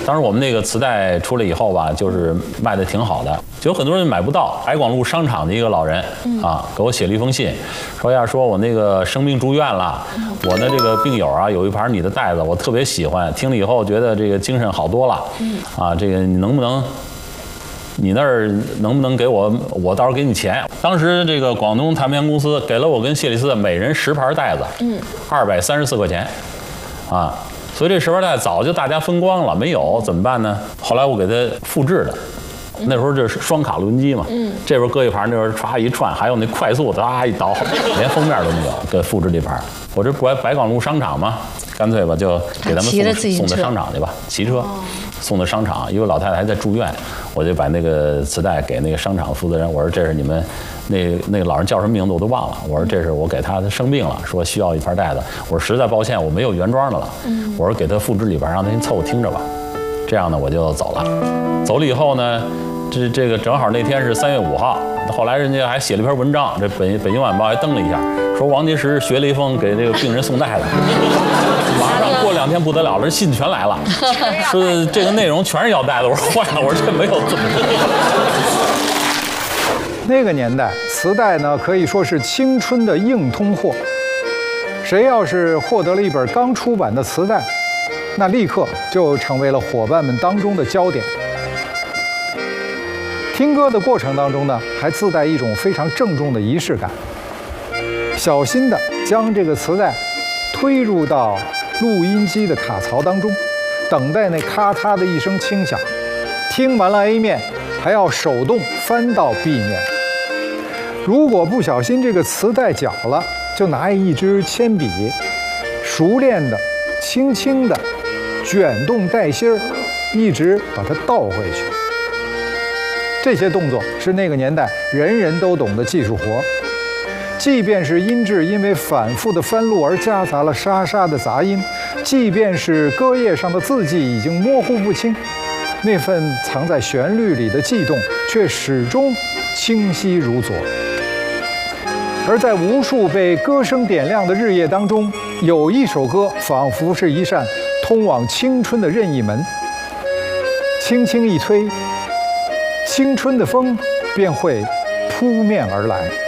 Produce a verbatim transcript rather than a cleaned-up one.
当时我们那个磁带出来以后吧，就是卖的挺好的，就有很多人买不到。白广路商场的一个老人啊，给我写了一封信，说呀，说我那个生病住院了，我的这个病友啊有一盘你的带子，我特别喜欢，听了以后觉得这个精神好多了，啊，这个你能不能？你那儿能不能给我？我到时候给你钱。当时这个广东太平洋公司给了我跟谢里斯每人十盘带子，嗯，二百三十四块钱，啊，所以这十盘带早就大家分光了，没有怎么办呢？后来我给他复制的，那时候这是双卡录音机嘛，嗯，这边搁一盘，那边歘一串，还有那快速的啊一倒，连封面都没有，给复制这盘。我这不白广路商场吗？干脆吧，就给他们送送到商场去吧，骑车。送到商场，因为老太太还在住院，我就把那个磁带给那个商场负责人，我说这是你们那那个老人叫什么名字我都忘了，我说这是我给他，他生病了，说需要一盘带子，我说实在抱歉我没有原装的了，我说给他复制里边，让他先凑合听着吧，这样呢我就走了。走了以后呢，这这个正好那天是三月五号，后来人家还写了一篇文章，这北北京晚报还登了一下，说王杰石学了一封给这个病人送带的。马上过两天不得了了，信全来了，说这个内容全是要带的。我说坏了，我说这没有这么多。 那个年代，磁带呢可以说是青春的硬通货。谁要是获得了一本刚出版的磁带，那立刻就成为了伙伴们当中的焦点。听歌的过程当中呢，还自带一种非常郑重的仪式感，小心地将这个磁带推入到录音机的卡槽当中，等待那咔嚓的一声轻响。听完了 A 面，还要手动翻到 B 面。如果不小心这个磁带绞了，就拿一支铅笔，熟练的、轻轻的卷动带芯儿，一直把它倒回去。这些动作是那个年代人人都懂的技术活。即便是音质因为反复的翻录而夹杂了沙沙的杂音，即便是歌页上的字迹已经模糊不清，那份藏在旋律里的悸动却始终清晰如昨。而在无数被歌声点亮的日夜当中，有一首歌仿佛是一扇通往青春的任意门，轻轻一推，青春的风便会扑面而来。